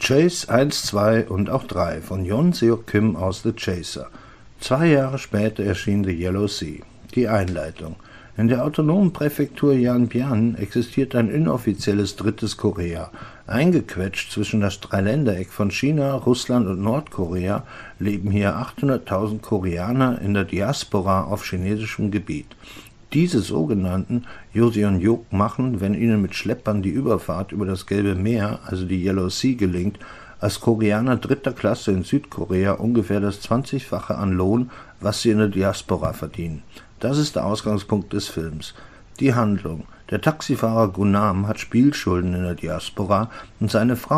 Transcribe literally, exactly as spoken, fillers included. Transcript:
Chase eins, zwei und auch drei von Yeon Seok Kim aus The Chaser. Zwei Jahre später erschien The Yellow Sea. Die Einleitung. In der autonomen Präfektur Yanbian existiert ein inoffizielles drittes Korea. Eingequetscht zwischen das Dreiländereck von China, Russland und Nordkorea leben hier achthunderttausend Koreaner in der Diaspora auf chinesischem Gebiet. Diese sogenannten Joseon-Juk machen, wenn ihnen mit Schleppern die Überfahrt über das Gelbe Meer, also die Yellow Sea, gelingt, als Koreaner dritter Klasse in Südkorea ungefähr das zwanzigfache an Lohn, was sie in der Diaspora verdienen. Das ist der Ausgangspunkt des Films. Die Handlung. Der Taxifahrer Gunam hat Spielschulden in der Diaspora und seine Frau